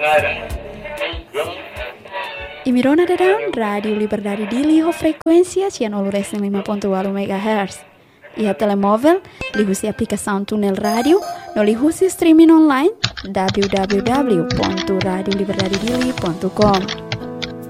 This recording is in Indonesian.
Imirona dadang Radio Liberdade Dili ho frequência 105.8 MHz. Ia telemóvel, lihusi aplicação Tunel Radio, no lihusi streaming online www.radioliberdadedili.com.